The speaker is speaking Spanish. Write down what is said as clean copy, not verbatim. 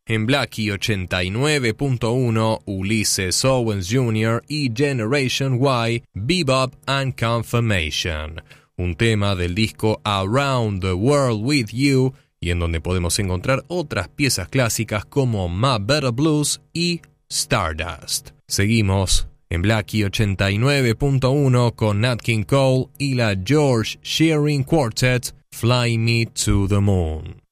En Blackie 89.1, Ulysses Owens Jr. y Generation Y, Bebop and Confirmation, un tema del disco Around the World With You, y en donde podemos encontrar otras piezas clásicas como My Better Blues y Stardust. Seguimos en Blackie 89.1 con Nat King Cole y la George Shearing Quartet, Fly Me to the Moon.